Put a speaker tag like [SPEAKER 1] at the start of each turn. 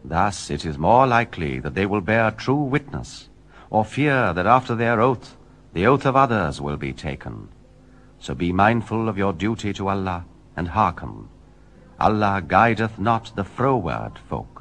[SPEAKER 1] Thus it is more likely that they will bear true witness, or fear that after their oath, the oath of others will be taken. So be mindful of your duty to Allah, and hearken. Allah guideth not the froward folk.